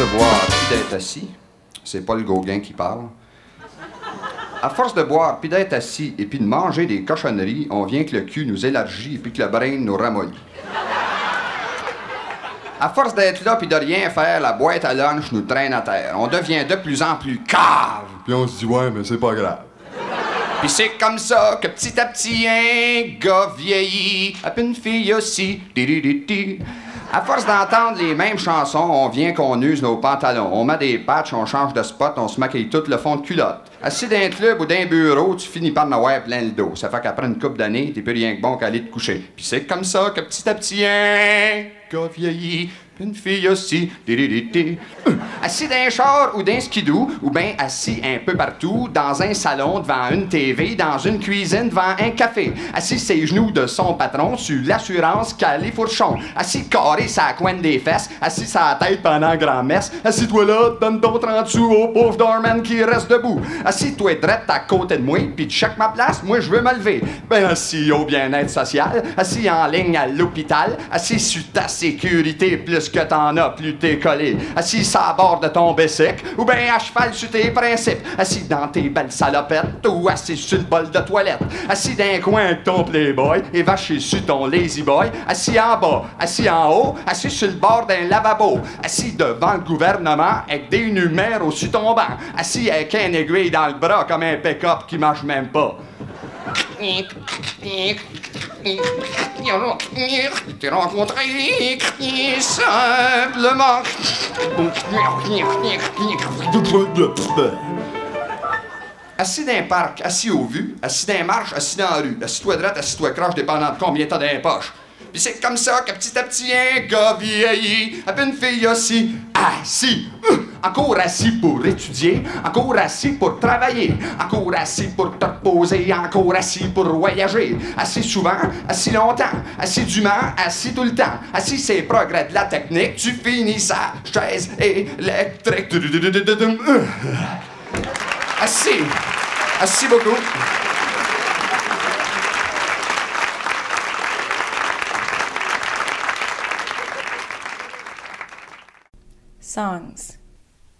de boire puis d'être assis, c'est pas le Gauguin qui parle. À force de boire puis d'être assis et puis de manger des cochonneries, on vient que le cul nous élargit et puis que le brain nous ramollit. À force d'être là puis de rien faire, la boîte à lunch nous traîne à terre. On devient de plus en plus cave. Puis on se dit, ouais, mais c'est pas grave. Puis c'est comme ça que petit à petit un gars vieillit, à puis une fille aussi. Di-di-di-di. À force d'entendre les mêmes chansons, on vient qu'on use nos pantalons. On met des patchs, on change de spot, on se maquille tout le fond de culotte. Assis d'un club ou d'un bureau, tu finis par en avoir plein le dos. Ça fait qu'après une couple d'années, t'es plus rien que bon qu'à aller te coucher. Puis c'est comme ça que petit à petit un gars vieillit, puis une fille aussi. Di-di-di-di. Assis d'un char ou d'un skidoo, ou bien assis un peu partout, dans un salon, devant une TV, dans une cuisine, devant un café. Assis ses genoux de son patron, sur l'assurance calé fourchon. Assis carré sa coine des fesses, assis sa tête pendant grand-messe. Assis-toi là, donne ton 30 sous au pauvre doorman qui reste debout. Assis-toi drette à côté de moi, puis check ma place, moi je veux me lever. Ben assis au bien-être social, assis en ligne à l'hôpital, assis sur ta sécurité, plus que t'en as, plus t'es collé. Assis à bord de ton bicycle, ou bien à cheval sur tes principes. Assis dans tes belles salopettes, ou assis sur le bol de toilette. Assis d'un coin avec ton playboy, et vaché sur ton lazy boy. Assis en bas, assis en haut, assis sur le bord d'un lavabo. Assis devant le gouvernement, avec des numéros sur ton banc. Assis avec un aiguille dans le bras comme un pick-up qui marche même pas. T'es rencontré simplement. Assis dans un parc, assis aux vues, assis dans les marches, assis dans la rue, assis-toi droite, assis-toi croche, dépendant de combien t'as dans les poches. Puis c'est comme ça que petit à petit un gars vieillit, à une fille aussi, assis. Encore assis pour étudier, encore assis pour travailler, encore assis pour te reposer, encore assis pour voyager. Assis souvent, assis longtemps, assis dûment, assis tout le temps. Assis c'est progrès de la technique, tu finis sa chaise électrique. Assis. Assis beaucoup. Songs.